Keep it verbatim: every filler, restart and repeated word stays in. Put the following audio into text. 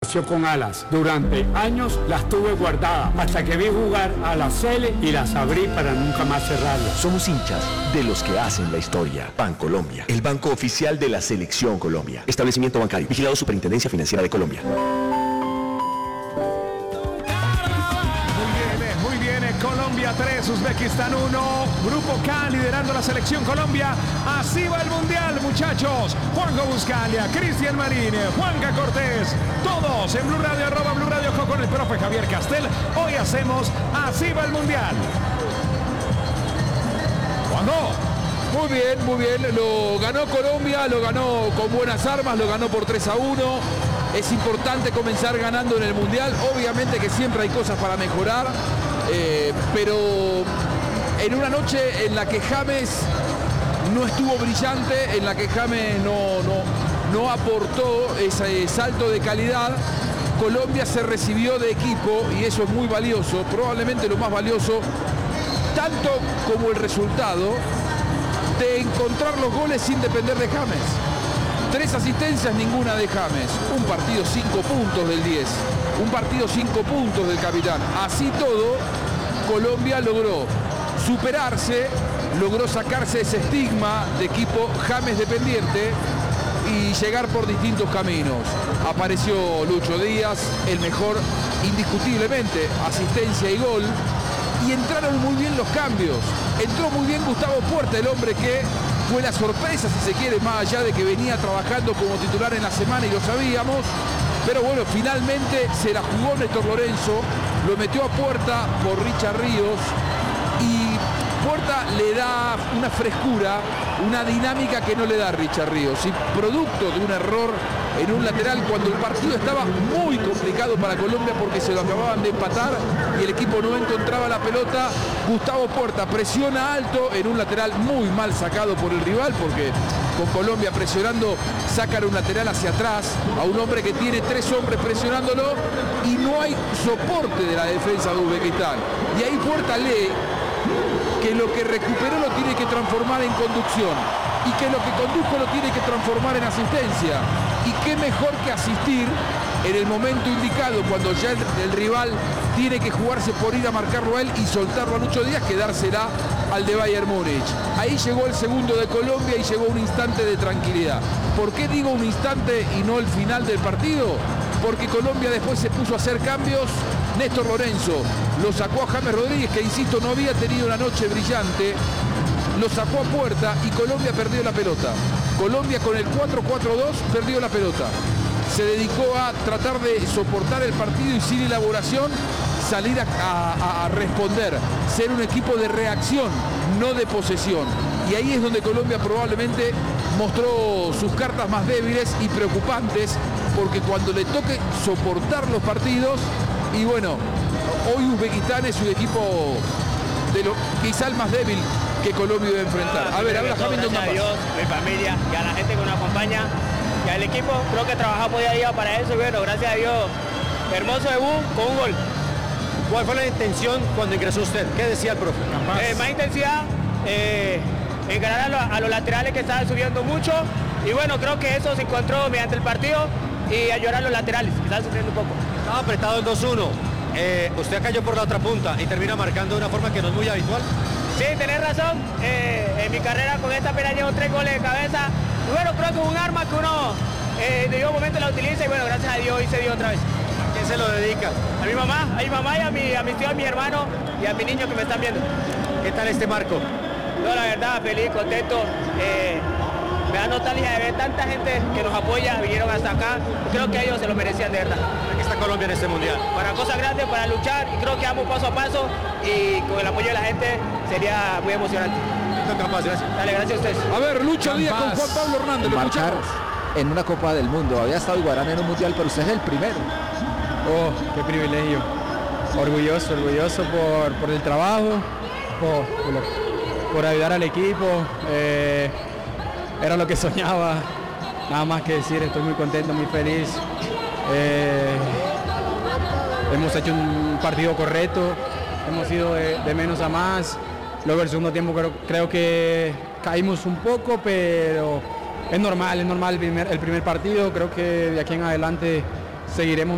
nació con alas. Durante años las tuve guardadas hasta que vi jugar a la Cele y las abrí para nunca más cerrarlas. Somos hinchas de los que hacen la historia. Bancolombia, el banco oficial de la Selección Colombia. Establecimiento bancario, vigilado Superintendencia Financiera de Colombia. Colombia tres, Uzbekistán uno, Grupo K liderando la selección Colombia. Así va el Mundial, muchachos. Juanjo Buscalia, Cristian Marín, Juanca Cortés, todos en Blue Radio, arroba Blue Radio Co con el profe Javier Castel. Hoy hacemos Así va el Mundial. Juanjo. Muy bien, muy bien. Lo ganó Colombia, lo ganó con buenas armas, lo ganó por tres a uno. Es importante comenzar ganando en el Mundial. Obviamente que siempre hay cosas para mejorar. Eh, pero en una noche en la que James no estuvo brillante, en la que James no, no, no aportó ese salto de calidad, Colombia se recibió de equipo y eso es muy valioso, probablemente lo más valioso, tanto como el resultado de encontrar los goles sin depender de James. Tres asistencias, ninguna de James. Un partido cinco puntos del diez. Un partido cinco puntos del capitán. Así todo, Colombia logró superarse, logró sacarse ese estigma de equipo James dependiente y llegar por distintos caminos. Apareció Lucho Díaz, el mejor indiscutiblemente, asistencia y gol. Y entraron muy bien los cambios. Entró muy bien Gustavo Puerta, el hombre que fue la sorpresa, si se quiere, más allá de que venía trabajando como titular en la semana y lo sabíamos. Pero bueno, finalmente se la jugó Néstor Lorenzo, lo metió a Puerta por Richard Ríos y Puerta le da una frescura, una dinámica que no le da Richard Ríos. Y producto de un error en un lateral cuando el partido estaba muy complicado para Colombia porque se lo acababan de empatar y el equipo no encontraba la pelota, Gustavo Puerta presiona alto en un lateral muy mal sacado por el rival porque con Colombia presionando sacan un lateral hacia atrás a un hombre que tiene tres hombres presionándolo y no hay soporte de la defensa de Uzbekistán. Y ahí Puerta lee que lo que recuperó lo tiene que transformar en conducción y que lo que condujo lo tiene que transformar en asistencia. Y qué mejor que asistir en el momento indicado cuando ya el, el rival tiene que jugarse por ir a marcarlo a él y soltarlo a Lucho Díaz que dársela al de Bayern Múnich. Ahí llegó el segundo de Colombia y llegó un instante de tranquilidad. ¿Por qué digo un instante y no el final del partido? Porque Colombia después se puso a hacer cambios. Néstor Lorenzo lo sacó a James Rodríguez, que insisto no había tenido una noche brillante, lo sacó a Puerta y Colombia perdió la pelota. Colombia con el cuatro cuatro dos perdió la pelota. Se dedicó a tratar de soportar el partido y sin elaboración salir a, a, a responder, ser un equipo de reacción, no de posesión. Y ahí es donde Colombia probablemente mostró sus cartas más débiles y preocupantes, porque cuando le toque soportar los partidos, y bueno, hoy Uzbekistán es un equipo de lo quizá el más débil que Colombia debe enfrentar. A ver, habla Hamilton. Gracias a Dios, mi familia y a la gente que nos acompaña y al equipo, creo que trabajamos día a día para eso y bueno, gracias a Dios, hermoso debut con un gol. ¿Cuál fue la intención cuando ingresó usted? ¿Qué decía el profe? Eh, más intensidad, eh, encarar a, lo, a los laterales que estaban subiendo mucho y bueno, creo que eso se encontró mediante el partido y ayudar a los laterales que estaban sufriendo un poco. Estaba apretado el dos uno, eh, usted cayó por la otra punta y termina marcando de una forma que no es muy habitual. Sí, tenés razón, eh, en mi carrera con esta pena llevo tres goles de cabeza y bueno, creo que es un arma que uno eh, de un momento la utiliza y bueno, gracias a Dios hoy se dio otra vez. ¿A quién se lo dedica? A mi mamá, a mi mamá y a mi, a mis tíos, a mi hermano y a mi niño que me están viendo. ¿Qué tal este marco? No, la verdad, feliz, contento. Eh, me da nostalgia de ver tanta gente que nos apoya, vinieron hasta acá. Creo que ellos se lo merecían de verdad. Aquí está Colombia en este mundial. Para cosas grandes, para luchar y creo que vamos paso a paso y con el apoyo de la gente sería muy emocionante. Capaz, gracias. Dale, gracias a ustedes. A ver, Lucho Díaz con Juan Pablo Hernández, lo escuchamos. En una Copa del Mundo, había estado Iguarán en un mundial, pero usted es el primero. Oh, qué privilegio. Orgulloso, orgulloso por, por el trabajo, por, por, lo, por ayudar al equipo. Eh, era lo que soñaba. Nada más que decir, estoy muy contento, muy feliz. Eh, hemos hecho un partido correcto, hemos ido de, de menos a más. Luego el segundo tiempo creo, creo que caímos un poco, pero es normal, es normal el primer, el primer partido. Creo que de aquí en adelante seguiremos